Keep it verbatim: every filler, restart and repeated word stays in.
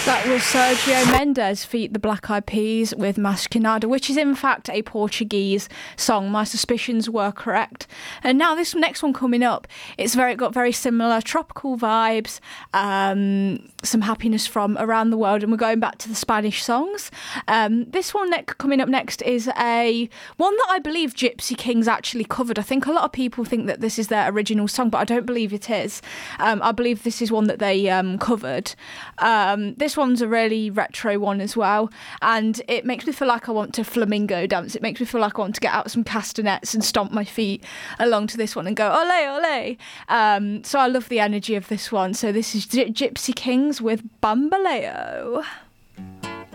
That was Sergio Mendes feat the Black Eyed Peas with Masquinada, which is in fact a Portuguese song. My suspicions were correct. And now this next one coming up, it's very got very similar tropical vibes, um, some happiness from around the world, and we're going back to the Spanish songs. Um, this one ne- coming up next is a one that I believe Gypsy Kings actually covered. I think a lot of people think that this is their original song, but I don't believe it is. Um, I believe this is one that they um, covered. Um, this one's a really retro one as well, and it makes me feel like I want to flamingo dance. It makes me feel like I want to get out some castanets and stomp my feet along to this one and go ole ole. Um, so I love the energy of this one. So this is G- Gypsy Kings with Bambaleo.